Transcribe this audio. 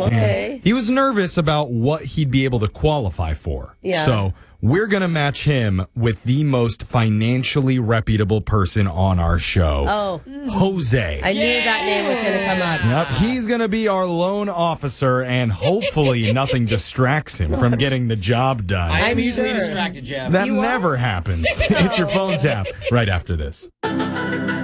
okay. He was nervous about what he'd be able to qualify for. Yeah. So we're going to match him with the most financially reputable person on our show. Oh. Jose. I knew that name was going to come up. Yep, he's going to be our loan officer, and hopefully nothing distracts him from getting the job done. I'm easily sure. distracted, Jeff. That never happens. It's your phone tap right after this.